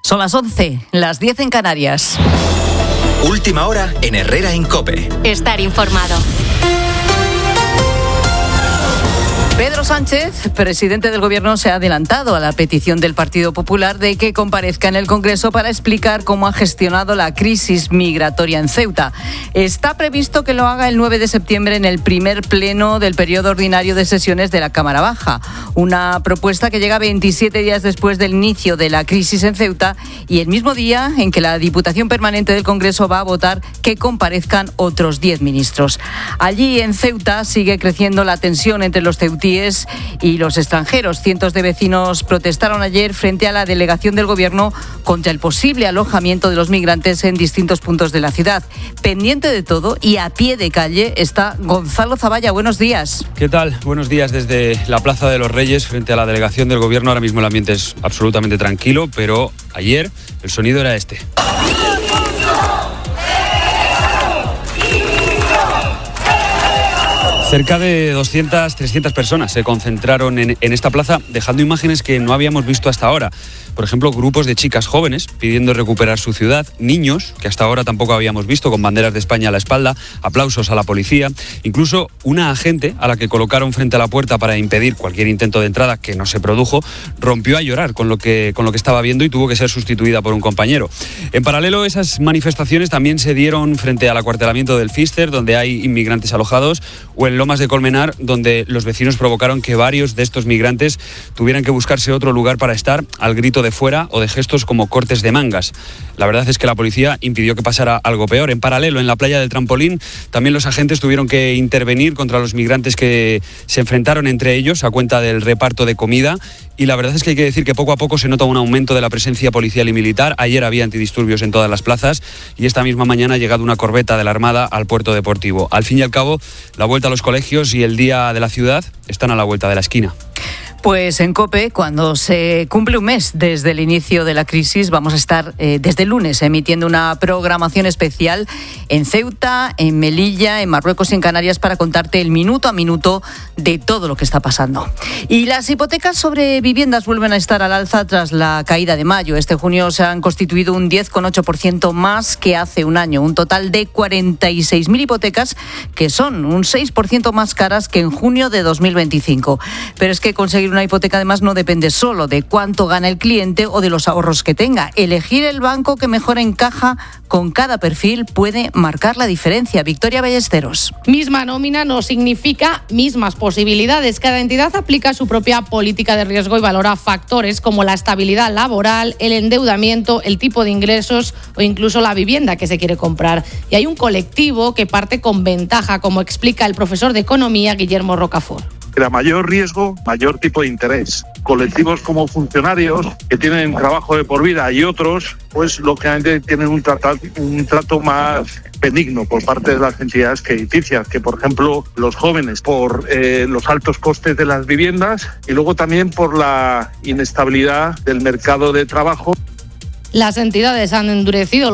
Son las 11, las 10 en Canarias. Última hora en Herrera en COPE. Estar informado. Pedro Sánchez, presidente del Gobierno, se ha adelantado a la petición del Partido Popular de que comparezca en el Congreso para explicar cómo ha gestionado la crisis migratoria en Ceuta. Está previsto que lo haga el 9 de septiembre en el primer pleno del periodo ordinario de sesiones de la Cámara Baja. Una propuesta que llega 27 días después del inicio de la crisis en Ceuta y el mismo día en que la Diputación Permanente del Congreso va a votar que comparezcan otros 10 ministros. Allí en Ceuta sigue creciendo la tensión entre los ceutíes y los extranjeros. Cientos de vecinos protestaron ayer frente a la delegación del Gobierno contra el posible alojamiento de los migrantes en distintos puntos de la ciudad. Pendiente de todo y a pie de calle está Gonzalo Zavalla. Buenos días. ¿Qué tal? Buenos días desde la Plaza de los Reyes frente a la delegación del Gobierno. Ahora mismo el ambiente es absolutamente tranquilo, pero ayer el sonido era este. Cerca de 200, 300 personas se concentraron en esta plaza, dejando imágenes que no habíamos visto hasta ahora. Por ejemplo, grupos de chicas jóvenes pidiendo recuperar su ciudad, niños que hasta ahora tampoco habíamos visto con banderas de España a la espalda, aplausos a la policía, incluso una agente a la que colocaron frente a la puerta para impedir cualquier intento de entrada que no se produjo, rompió a llorar con lo que estaba viendo y tuvo que ser sustituida por un compañero. En paralelo, esas manifestaciones también se dieron frente al acuartelamiento del Fister, donde hay inmigrantes alojados, o en Lomas de Colmenar, donde los vecinos provocaron que varios de estos migrantes tuvieran que buscarse otro lugar para estar, al grito de fuera o de gestos como cortes de mangas. La verdad es que la policía impidió que pasara algo peor. En paralelo, en la playa del Trampolín, también los agentes tuvieron que intervenir contra los migrantes que se enfrentaron entre ellos a cuenta del reparto de comida. Y la verdad es que hay que decir que poco a poco se nota un aumento de la presencia policial y militar. Ayer había antidisturbios en todas las plazas y esta misma mañana ha llegado una corbeta de la Armada al puerto deportivo. Al fin y al cabo, la vuelta a los colegios y el Día de la Ciudad están a la vuelta de la esquina. Pues en COPE, cuando se cumple un mes desde el inicio de la crisis, vamos a estar desde el lunes emitiendo una programación especial en Ceuta, en Melilla, en Marruecos y en Canarias para contarte el minuto a minuto de todo lo que está pasando. Y las hipotecas sobre viviendas vuelven a estar al alza tras la caída de mayo. Este junio se han constituido un 10,8% más que hace un año, un total de 46.000 hipotecas que son un 6% más caras que en junio de 2025. Pero es que conseguir una hipoteca además no depende solo de cuánto gana el cliente o de los ahorros que tenga. Elegir el banco que mejor encaja con cada perfil puede marcar la diferencia. Victoria Ballesteros. Misma nómina no significa mismas posibilidades. Cada entidad aplica su propia política de riesgo y valora factores como la estabilidad laboral, el endeudamiento, el tipo de ingresos o incluso la vivienda que se quiere comprar. Y hay un colectivo que parte con ventaja, como explica el profesor de Economía Guillermo Rocafort. A mayor riesgo, mayor tipo de interés. Colectivos como funcionarios que tienen trabajo de por vida y otros, pues lógicamente tienen un trato más benigno por parte de las entidades crediticias, que por ejemplo los jóvenes por los altos costes de las viviendas y luego también por la inestabilidad del mercado de trabajo. Las entidades han endurecido